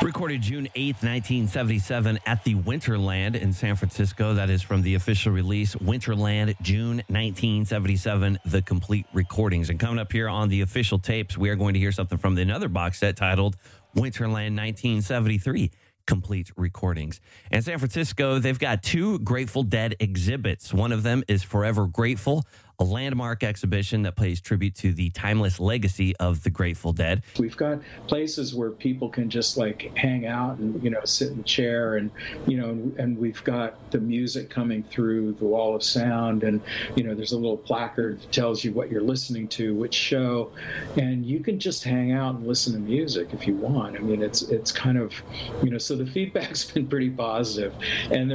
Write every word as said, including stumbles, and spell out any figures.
Recorded June eighth, nineteen seventy-seven at the Winterland in San Francisco. That is from the official release, Winterland, June nineteen seventy-seven, the complete recordings. And coming up here on the official tapes, we are going to hear something from another box set titled Winterland nineteen seventy-three, complete recordings. And San Francisco, they've got two Grateful Dead exhibits. One of them is Forever Grateful, a landmark exhibition that pays tribute to the timeless legacy of the Grateful Dead. We've got places where people can just like hang out and, you know, sit in the chair and, you know, and, and we've got the music coming through the wall of sound and, you know, there's a little placard that tells you what you're listening to, which show, and you can just hang out and listen to music if you want. I mean, it's, it's kind of, you know, so the feedback's been pretty positive. And